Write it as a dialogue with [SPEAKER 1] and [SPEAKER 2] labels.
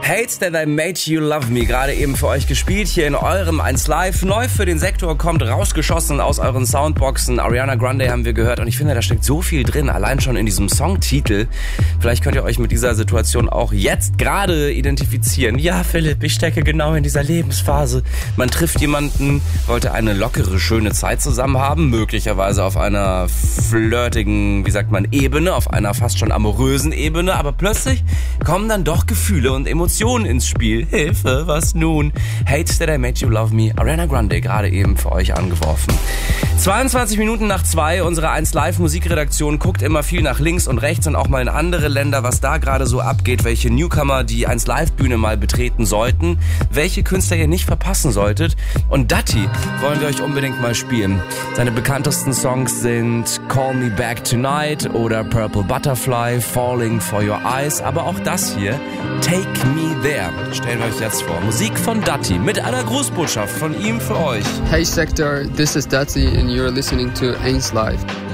[SPEAKER 1] Hate That I Made You Love Me, gerade eben für euch gespielt, hier in eurem 1 Live. Neu für den Sektor, kommt rausgeschossen aus euren Soundboxen. Ariana Grande haben wir gehört und ich finde, da steckt so viel drin, allein schon in diesem Songtitel. Vielleicht könnt ihr euch mit dieser Situation auch jetzt gerade identifizieren. Ja, Philipp, ich stecke genau in dieser Lebensphase. Man trifft jemanden, wollte eine lockere, schöne Zeit zusammen haben, möglicherweise auf einer flirtigen, Ebene, auf einer fast schon amorösen Ebene, aber plötzlich kommen dann doch Gefühle und Emotionen ins Spiel. Hilfe, was nun? Hate That I Made You Love Me, Ariana Grande, gerade eben für euch angeworfen. 22 Minuten nach 2, unsere 1 Live Musikredaktion guckt immer viel nach links und rechts und auch mal in andere Länder, was da gerade so abgeht, welche Newcomer die 1 Live Bühne mal betreten sollten, welche Künstler ihr nicht verpassen solltet. Und Datti wollen wir euch unbedingt mal spielen. Seine bekanntesten Songs sind Call Me Back Tonight oder Purple Butterfly, Falling for Your Eyes, aber auch das hier, Take Me There. Stellen wir euch jetzt vor. Musik von Datti mit einer Grußbotschaft von ihm für euch.
[SPEAKER 2] Hey Sector, this is Datti and you're listening to 1 Live.